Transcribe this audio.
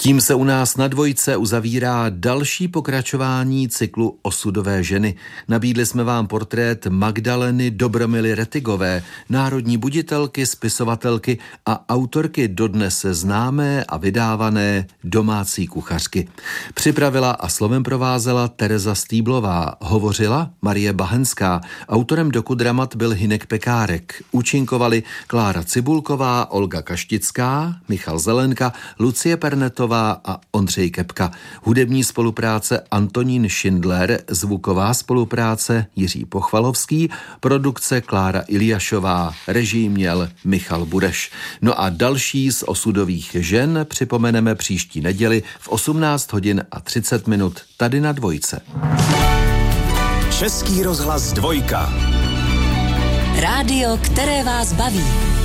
Tím se u nás na Dvojce uzavírá další pokračování cyklu Osudové ženy. Nabídli jsme vám portrét Magdaleny Dobromily Rettigové, národní buditelky, spisovatelky a autorky dodnes známé a vydávané domácí kuchařky. Připravila a slovem provázela Tereza Stýblová, hovořila Marie Bahenská, autorem dokudramat byl Hynek Pekárek, účinkovali Klára Cibulková, Olga Kaštická, Michal Zelenka, Lucie Pernetová a Ondřej Kepka. Hudební spolupráce Antonín Schindler, zvuková spolupráce Jiří Pochvalovský, produkce Klára Iliášová, režii měl Michal Bureš. No a další z osudových žen připomeneme příští neděli v 18 hodin a 30 minut tady na Dvojce. Český rozhlas Dvojka. Rádio, které vás baví.